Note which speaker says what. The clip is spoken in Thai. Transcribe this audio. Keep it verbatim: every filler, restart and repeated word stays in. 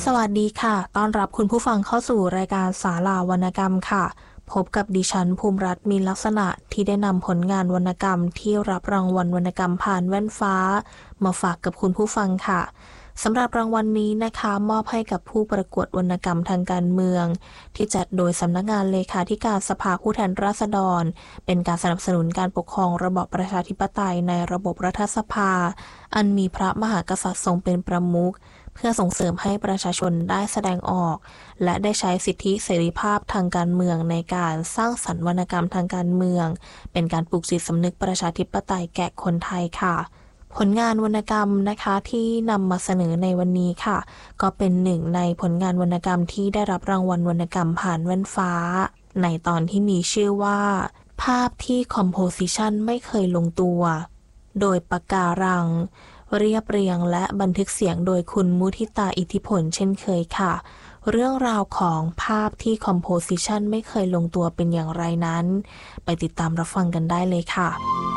Speaker 1: สวัสดีค่ะต้อนรับคุณผู้ฟังเข้าสู่รายการศาลาวรรณกรรมค่ะพบกับดิฉันภูมิรัตน์มีลักษณะที่ได้นำผลงานวรรณกรรมที่รับรางวัลวรรณกรรมผ่านแว่นฟ้ามาฝากกับคุณผู้ฟังค่ะสำหรับรางวัล น, นี้นะคะมอบให้กับผู้ประกวดวรรณกรรมทางการเมืองที่จัดโดยสำนักงานเลขาธิการสภาผู้แทนราษฎรเป็นการสนับสนุนการปกครองระบอบประชาธิปไตยในระบบรัฐสภาอันมีพระมหากษัตริย์ทรงเป็นประมุขเพื่อส่งเสริมให้ประชาชนได้แสดงออกและได้ใช้สิทธิเสรีภาพทางการเมืองในการสร้างสรรค์วรรณกรรมทางการเมืองเป็นการปลุกจิตสำนึกประชาธิปไตยแก่คนไทยค่ะผลงานวรรณกรรมนะคะที่นำมาเสนอในวันนี้ค่ะก็เป็นหนึ่งในผลงานวรรณกรรมที่ได้รับรางวัลวรรณกรรมผ่านแว่นฟ้าในตอนที่มีชื่อว่าภาพที่คอมโพสิชันไม่เคยลงตัวโดยปากการังเรียบเรียงและบันทึกเสียงโดยคุณมุทิตาอิทธิพลเช่นเคยค่ะเรื่องราวของภาพที่คอมโพสิชันไม่เคยลงตัวเป็นอย่างไรนั้นไปติดตามรับฟังกันได้เลยค่ะ